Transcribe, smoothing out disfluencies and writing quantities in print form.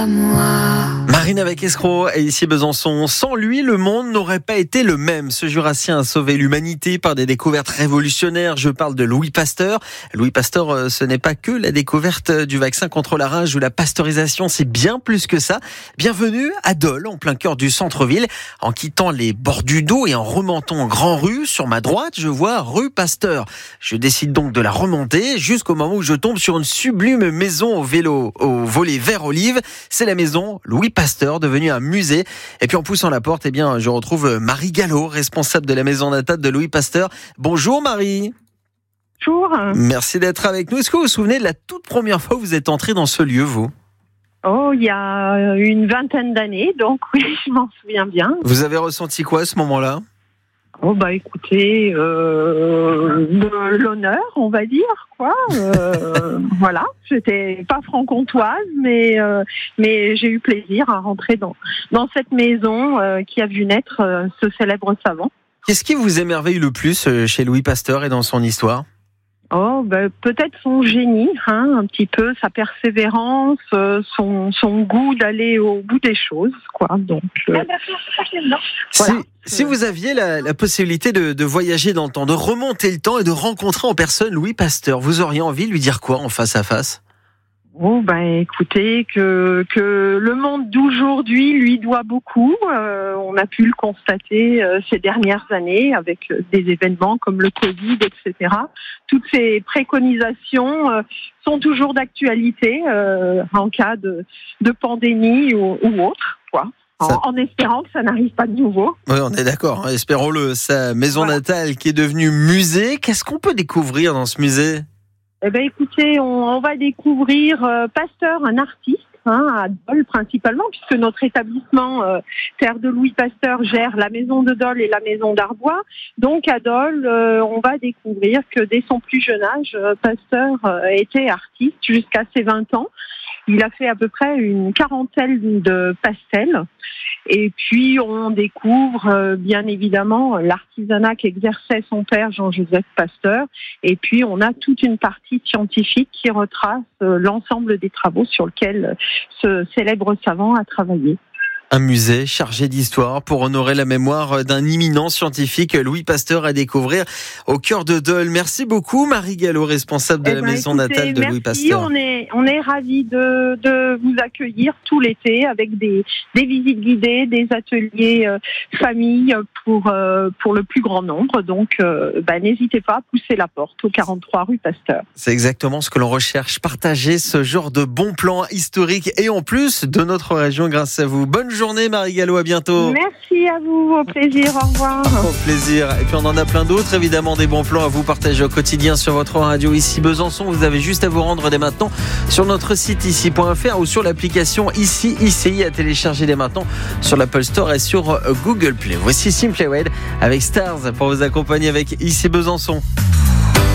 Marine avec Escroc et ici Besançon. Sans lui, le monde n'aurait pas été le même. Ce Jurassien a sauvé l'humanité par des découvertes révolutionnaires. Je parle de Louis Pasteur. Louis Pasteur, ce n'est pas que la découverte du vaccin contre la rage ou la pasteurisation, c'est bien plus que ça. Bienvenue à Dole, en plein cœur du centre-ville. En quittant les bords du dos et en remontant en Grand Rue, sur ma droite, je vois rue Pasteur. Je décide donc de la remonter jusqu'au moment où je tombe sur une sublime maison au volet vert olive. C'est la maison Louis Pasteur, devenue un musée. Et puis en poussant la porte, je retrouve Marie Gallo, responsable de la maison natale de Louis Pasteur. Bonjour Marie. Bonjour. Merci d'être avec nous. Est-ce que vous vous souvenez de la toute première fois que vous êtes entrée dans ce lieu, vous ? Oh, il y a une vingtaine d'années, donc oui, je m'en souviens bien. Vous avez ressenti quoi à ce moment-là ? Oh écoutez, de l'honneur, on va dire, quoi. Voilà, j'étais pas franc-comtoise, mais j'ai eu plaisir à rentrer dans cette maison qui a vu naître ce célèbre savant. Qu'est-ce qui vous émerveille le plus chez Louis Pasteur et dans son histoire ? Oh, peut-être son génie, un petit peu, sa persévérance, son goût d'aller au bout des choses, quoi. Donc, voilà. Si vous aviez la possibilité de voyager dans le temps, de remonter le temps et de rencontrer en personne Louis Pasteur, vous auriez envie de lui dire quoi en face à face ? Oh, écoutez, que le monde d'aujourd'hui lui doit beaucoup. On a pu le constater ces dernières années avec des événements comme le Covid, etc. Toutes ces préconisations sont toujours d'actualité en cas de pandémie ou autre, quoi. En espérant que ça n'arrive pas de nouveau. Oui, on est d'accord, espérons-le. Sa maison natale qui est devenue musée, qu'est-ce qu'on peut découvrir dans ce musée ? Écoutez, on va découvrir Pasteur, un artiste, à Dole principalement, puisque notre établissement Terre de Louis Pasteur gère la maison de Dole et la maison d'Arbois. Donc à Dole, on va découvrir que dès son plus jeune âge, Pasteur était artiste jusqu'à ses 20 ans. Il a fait à peu près une quarantaine de pastels. Et puis, on découvre bien évidemment l'artisanat qu'exerçait son père Jean-Joseph Pasteur. Et puis, on a toute une partie scientifique qui retrace l'ensemble des travaux sur lesquels ce célèbre savant a travaillé. Un musée chargé d'histoire pour honorer la mémoire d'un imminent scientifique, Louis Pasteur, à découvrir au cœur de Dole. Merci beaucoup, Marie Gallo, responsable de la maison natale de Louis Pasteur. On est ravis de vous accueillir tout l'été avec des visites guidées, des ateliers famille pour le plus grand nombre. Donc, n'hésitez pas à pousser la porte au 43 rue Pasteur. C'est exactement ce que l'on recherche, partager ce genre de bons plans historiques et en plus de notre région grâce à vous. Bonne journée Marie Gallo, à bientôt. Merci à vous, au plaisir, au revoir. Au plaisir. Et puis on en a plein d'autres, évidemment, des bons plans à vous partager au quotidien sur votre radio ici Besançon. Vous avez juste à vous rendre dès maintenant sur notre site ici.fr ou sur l'application ici ICI à télécharger dès maintenant sur l'Apple Store et sur Google Play. Voici Simply Red avec Stars pour vous accompagner avec ici Besançon.